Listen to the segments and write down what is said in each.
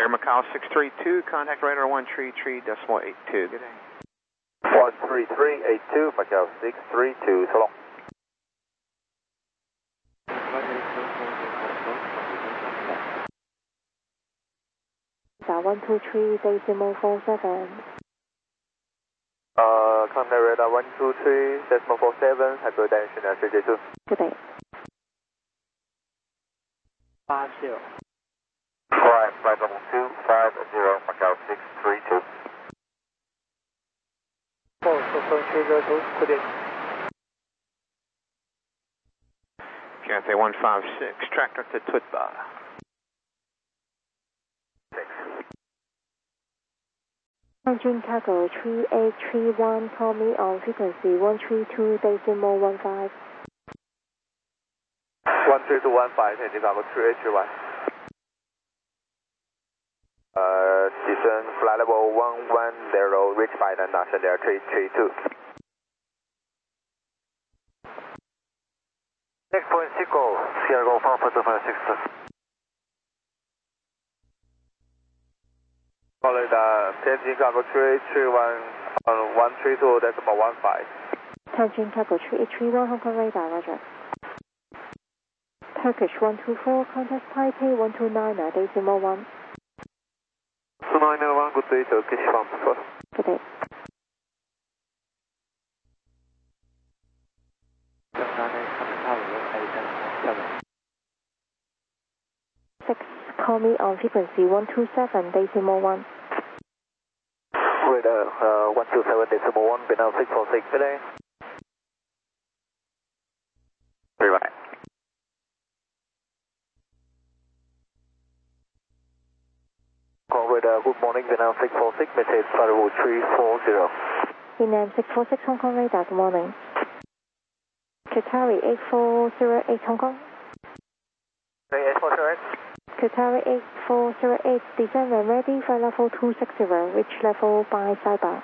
Air Macau 632, contact radar 133.82. Good day. 13382, Macau 632, so long. Star 123.47. Contact radar 123.47, Hyper Dimension 3J2. Good day. 80. Flight level 250, Macau 632. 302, good day. Cathay 156, track to Twitba. Tianjin Cargo 3831, call me on frequency 132.15. 13215, Tianjin Cargo 3831. Descend flight level 110, reach by and ascend there 332. 6.6, Sierra Golf Alpha 256. Tianjin Cargo 3831 on 132.15. Tianjin Cargo 3831, Hong Kong radar, roger. Turkish 124, contact Taipei 129.1. 2901, good day, Turkish 124. Good day. 6, call me on frequency 127.1. Radar 127.1, Vietnam 646, good day. Right. Call radar, good morning, Vietnam 646, message flight level 340. Vietnam 646, Hong Kong radar, good morning. Qatari 8408, Hong Kong. 8408. Qatari 8408, descend when ready, flight level 260, reach level by Saiba.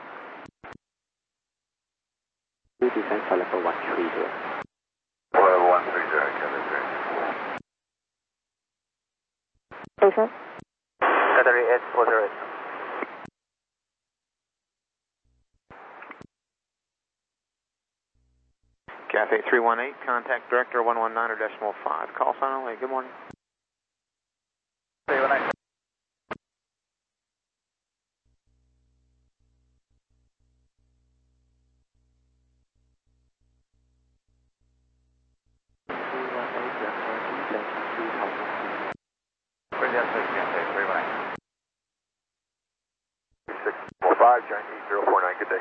Descend for level 130. Level 130, Cathay 3. Descend. Cathay 8408. Cathay 318, contact director 119.5. Call sign only. Good morning. 318. Join 8049, good day.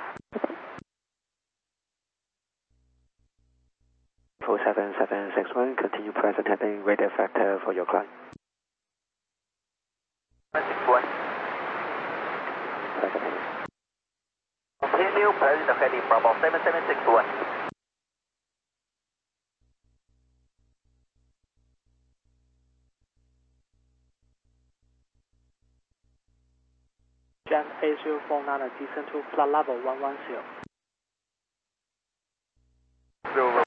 47761, continue present heading radar factor for your climb. 961. Present heading. Continue present heading Bravo 7761. Jan 8049, descend to flight level 110. Silver.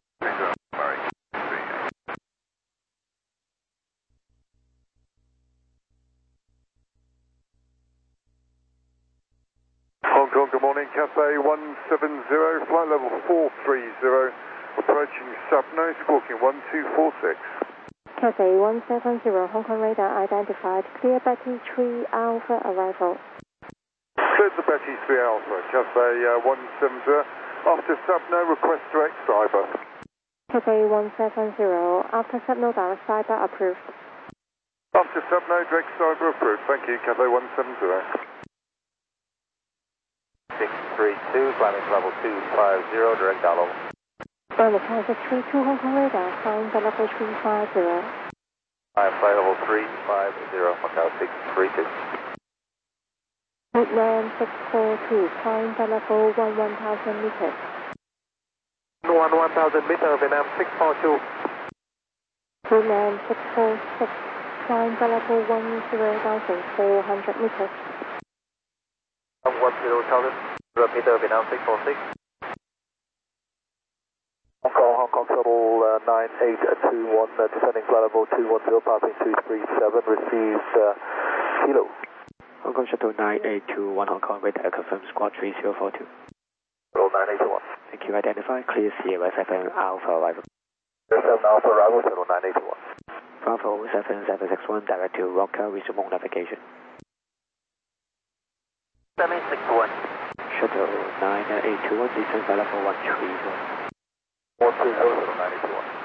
Hong Kong, good morning, Cathay 170, flight level 430, approaching Subno, squawking 1246. Cathay 170, Hong Kong radar identified, clear Betty 3 Alpha arrival. Cleared the Betty 3 Alpha, Cathay 170, after Subno, request direct cyber. Cathay 170, after Subno direct cyber approved. After Subno, direct cyber approved, thank you, Cathay 170. 632, climbing level 250, direct dial over. Burma Tower 32, Hong Kong radar, flying the level 350. Flight level 350, Macau 632. Woodland 642, flying the level 1000 meters. 1000 meter, Vietnam 642. Woodland 646, flying the level 10,400 meters. 10,000 meter, Vietnam 646. Hong Kong Shuttle 9821, descending flight level 210, passing 237, received Kilo. Hong Kong Shuttle 9821 Hong Kong, radar confirm squad 3042. Roll 9821. Thank you, identify, clear Sierra 7 Alpha arrival. Sierra 7 Alpha arrival, Shuttle 9821. Bravo 7761, direct to Roca, resume navigation. 761. Shuttle 9821, descend flight level 130. 130, Shuttle 9821.